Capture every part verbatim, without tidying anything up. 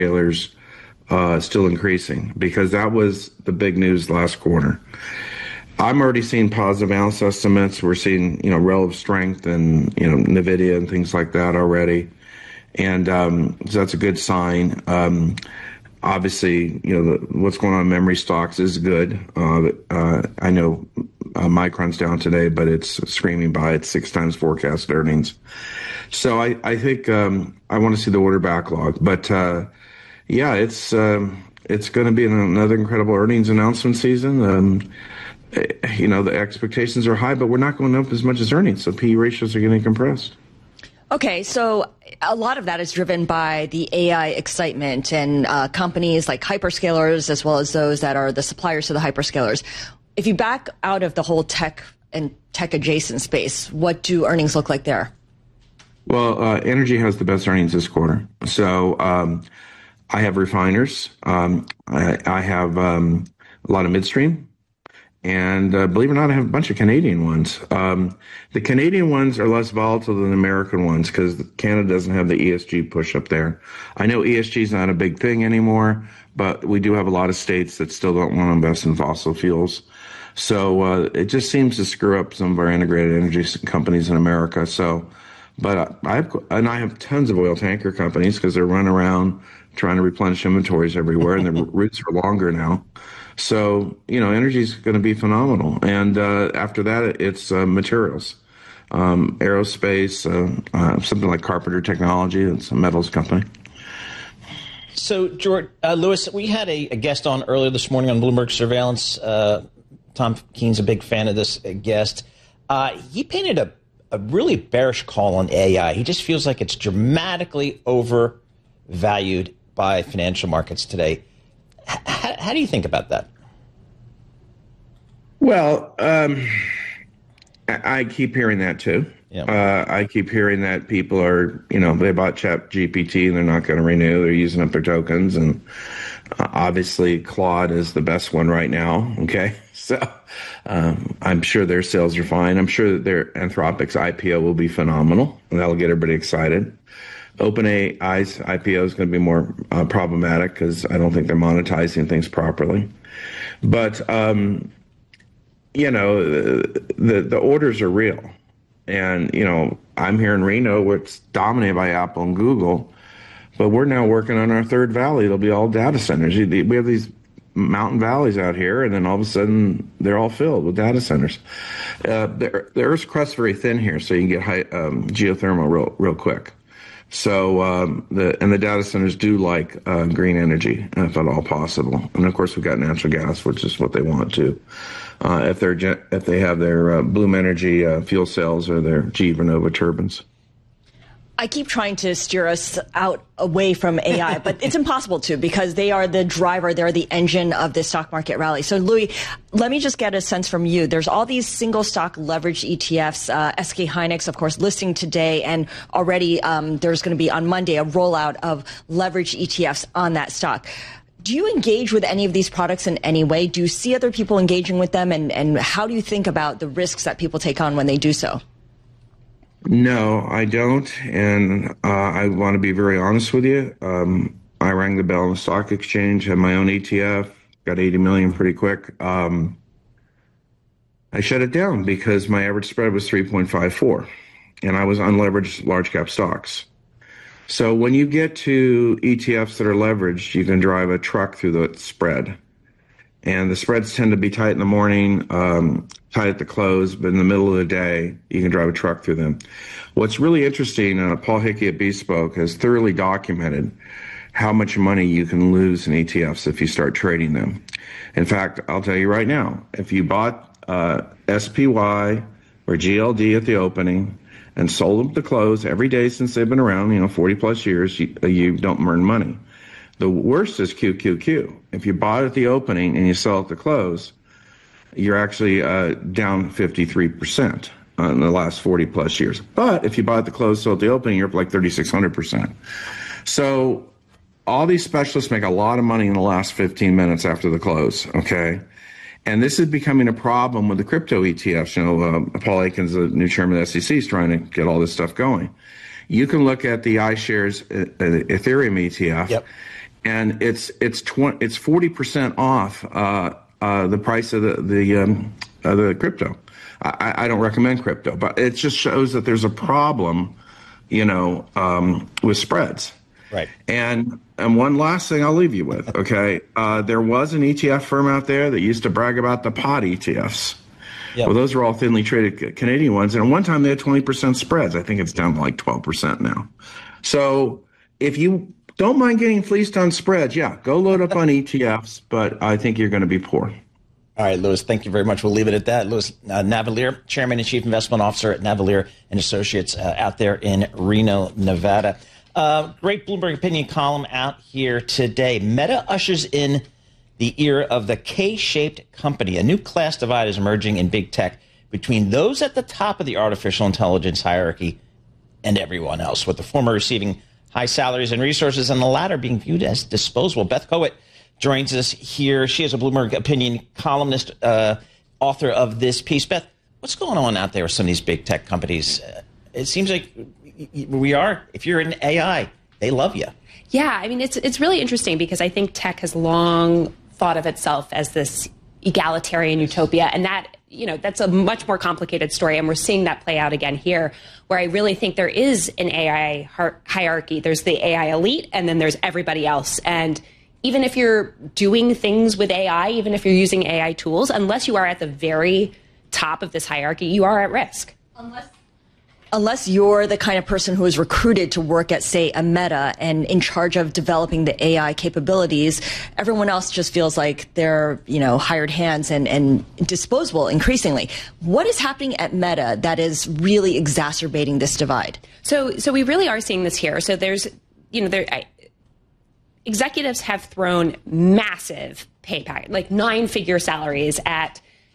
hyperscalers uh, still increasing, because that was the big news last quarter. I'm already seeing positive analyst estimates. We're seeing, you know, relative strength and, you know, NVIDIA and things like that already. And um, so that's a good sign. Um, obviously, you know, the, what's going on in memory stocks is good. Uh, uh, I know uh, Micron's down today, but it's screaming by its six times forecast earnings. So I, I think um, I want to see the order backlog. But, uh, yeah, it's um, it's going to be another incredible earnings announcement season. Um, you know, the expectations are high, but we're not going up as much as earnings. So P E ratios are getting compressed. Okay, so a lot of that is driven by the A I excitement and uh, companies like hyperscalers, as well as those that are the suppliers to the hyperscalers. If you back out of the whole tech and tech adjacent space, what do earnings look like there? Well, uh, energy has the best earnings this quarter. So um, I have refiners. Um, I, I have um, a lot of midstream. And uh, believe it or not, I have a bunch of Canadian ones. Um, the Canadian ones are less volatile than the American ones because Canada doesn't have the E S G push up there. I know E S G is not a big thing anymore, but we do have a lot of states that still don't want to invest in fossil fuels. So uh, it just seems to screw up some of our integrated energy companies in America. So, but I have, and I have tons of oil tanker companies because they're running around trying to replenish inventories everywhere, and the routes are longer now. So, you know, energy is going to be phenomenal. And uh, after that, it's uh, materials, um, aerospace, uh, uh, something like Carpenter Technology. It's a metals company. So, George, uh, Lewis, we had a, a guest on earlier this morning on Bloomberg Surveillance. Uh, Tom Keene's a big fan of this guest. Uh, he painted a, a really bearish call on A I. He just feels like it's dramatically overvalued by financial markets today. How, how do you think about that? Well, um, I, I keep hearing that too. Yeah. Uh, I keep hearing that people are, you know, they bought Chat G P T and they're not going to renew. They're using up their tokens. And uh, obviously Claude is the best one right now. Okay. So um, I'm sure their sales are fine. I'm sure that their Anthropic's I P O will be phenomenal, and that'll get everybody excited. OpenAI's I P O is going to be more uh, problematic because I don't think they're monetizing things properly. But, um, you know, the, the the orders are real. And, you know, I'm here in Reno, where it's dominated by Apple and Google. But we're now working on our third valley. It'll be all data centers. We have these mountain valleys out here, and then all of a sudden they're all filled with data centers. Uh, the, the Earth's crust's very thin here, so you can get high, um, geothermal real real quick. So um, the and the data centers do like uh, green energy, if at all possible. And of course, we've got natural gas, which is what they want to. Uh, if they're if they have their uh, Bloom Energy uh, fuel cells or their G Vernova turbines. I keep trying to steer us out away from A I, but it's impossible to, because they are the driver, they're the engine of the stock market rally. So, Louis, let me just get a sense from you. There's all these single stock leveraged E T Fs, uh, S K Hynix, of course, listing today, and already um, there's going to be on Monday a rollout of leveraged E T Fs on that stock. Do you engage with any of these products in any way? Do you see other people engaging with them, and, and how do you think about the risks that people take on when they do so? No, I don't, and uh, I want to be very honest with you. Um, I rang the bell on the stock exchange, had my own E T F, got eighty million pretty quick. Um, I shut it down because my average spread was three point five four, and I was unleveraged large cap stocks. So when you get to E T Fs that are leveraged, you can drive a truck through the spread. And the spreads tend to be tight in the morning, um, tight at the close, but in the middle of the day, you can drive a truck through them. What's really interesting, uh, Paul Hickey at Bespoke has thoroughly documented how much money you can lose in E T Fs if you start trading them. In fact, I'll tell you right now, if you bought uh, S P Y or G L D at the opening and sold them at the close every day since they've been around, you know, forty plus years, you, you don't earn money. The worst is Q Q Q. If you bought at the opening and you sell at the close, you're actually uh, down fifty-three percent in the last forty plus years. But if you buy at the close, sell at the opening, you're up like thirty-six hundred percent. So all these specialists make a lot of money in the last fifteen minutes after the close, okay? And this is becoming a problem with the crypto E T Fs. You know, uh, Paul Aikens, the new chairman of the S E C, is trying to get all this stuff going. You can look at the iShares uh, Ethereum E T F. Yep. and it's it's twenty it's forty percent off uh, uh, the price of the the um, uh, the crypto. I, I don't recommend crypto, but it just shows that there's a problem, you know, um, with spreads. Right. And and one last thing I'll leave you with, okay? Uh, there was an E T F firm out there that used to brag about the pod E T Fs. Yep. Well, those are all thinly traded Canadian ones. And at one time they had twenty percent spreads. I think it's down to like twelve percent now. So if you don't mind getting fleeced on spreads, yeah, go load up on E T Fs, but I think you're going to be poor. All right, Louis, thank you very much. We'll leave it at that. Louis uh, Navellier, Chairman and Chief Investment Officer at Navellier and Associates uh, out there in Reno, Nevada. Uh, great Bloomberg Opinion column out here today. Meta ushers in the era of the K-shaped company. A new class divide is emerging in big tech between those at the top of the artificial intelligence hierarchy and everyone else, with the former receiving high salaries and resources and the latter being viewed as disposable. Beth Kowitt joins us here. She is a Bloomberg Opinion columnist, uh, author of this piece. Beth, what's going on out there with some of these big tech companies? Uh, it seems like we are, if you're in A I, they love you. Yeah, I mean, it's it's really interesting because I think tech has long thought of itself as this egalitarian utopia, and that, you know, that's a much more complicated story, and we're seeing that play out again here, where I really think there is an A I hierarchy. There's the A I elite, and then there's everybody else. And even if you're doing things with A I, even if you're using A I tools, unless you are at the very top of this hierarchy, you are at risk. Unless Unless you're the kind of person who is recruited to work at, say, a Meta and in charge of developing the A I capabilities, everyone else just feels like they're, you know, hired hands and, and disposable increasingly. What is happening at Meta that is really exacerbating this divide? So, so we really are seeing this here. So there's, you know, there, I, executives have thrown massive pay packet, like nine-figure salaries at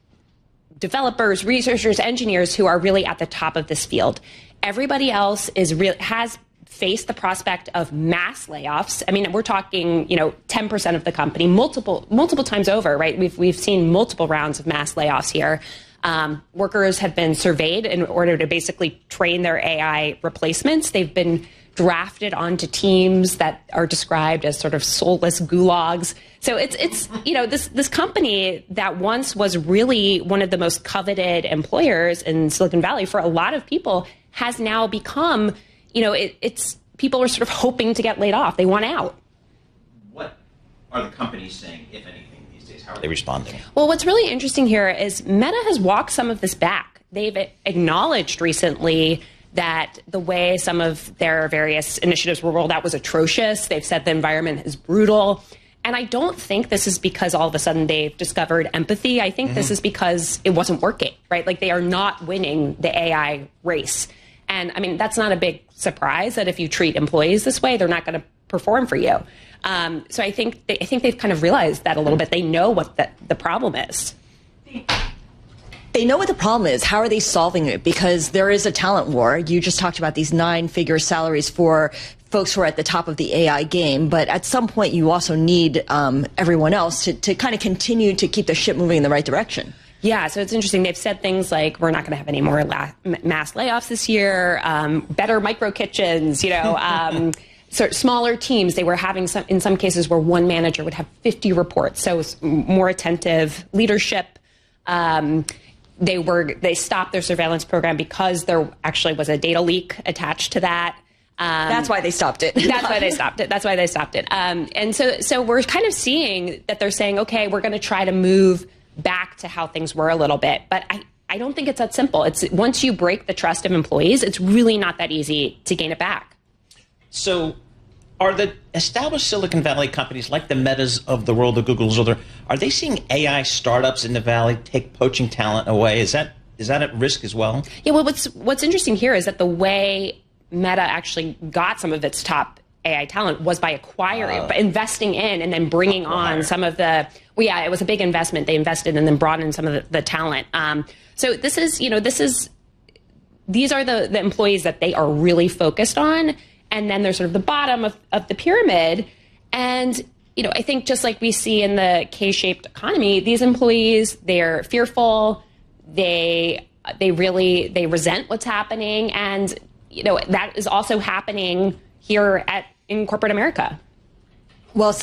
developers, researchers, engineers who are really at the top of this field. Everybody else is real has faced the prospect of mass layoffs. I mean, we're talking, you know, ten percent of the company, multiple multiple times over, right? We've we've seen multiple rounds of mass layoffs here. Um, workers have been surveyed in order to basically train their A I replacements. They've been drafted onto teams that are described as sort of soulless gulags. So it's, it's you know, this this company that once was really one of the most coveted employers in Silicon Valley for a lot of people has now become, you know, it, it's people are sort of hoping to get laid off. They want out. What are the companies saying, if anything, these days? How are they responding? Well, what's really interesting here is Meta has walked some of this back. They've acknowledged recently that the way some of their various initiatives were rolled out was atrocious. They've said the environment is brutal. And I don't think this is because all of a sudden they've discovered empathy. I think mm-hmm. this is because it wasn't working, right? Like they are not winning the A I race. And I mean, that's not a big surprise that if you treat employees this way, they're not going to perform for you. Um, so I think they, I think they've kind of realized that a little bit. They know what the, the problem is. They know what the problem is. How are they solving it? Because there is a talent war. You just talked about these nine-figure salaries for folks who are at the top of the A I game. But at some point, you also need um, everyone else to, to kind of continue to keep the ship moving in the right direction. Yeah, so it's interesting. They've said things like, we're not going to have any more la- mass layoffs this year, um, better micro kitchens, you know, um, sort of smaller teams. They were having some, in some cases where one manager would have fifty reports. So it's more attentive leadership. Um, They were they stopped their surveillance program because there actually was a data leak attached to that. Um, that's why they stopped it. That's why they stopped it. That's why they stopped it. Um, and so so we're kind of seeing that they're saying, okay, we're going to try to move back to how things were a little bit. But I, I don't think it's that simple. It's once you break the trust of employees, it's really not that easy to gain it back. So are the established Silicon Valley companies like the Metas of the world, the Googles, or the, are they seeing A I startups in the Valley take poaching talent away? Is that is that at risk as well? Yeah, well, what's what's interesting here is that the way Meta actually got some of its top A I talent was by acquiring, uh, by investing in and then bringing on some of the, well, yeah, it was a big investment. They invested and then brought in some of the, the talent. Um, so this is, you know, this is, these are the, the employees that they are really focused on. And then there's sort of the bottom of, of the pyramid. And, you know, I think just like we see in the K-shaped economy, these employees, they're fearful. They, they really, they resent what's happening. And, you know, that is also happening here at in corporate America. Well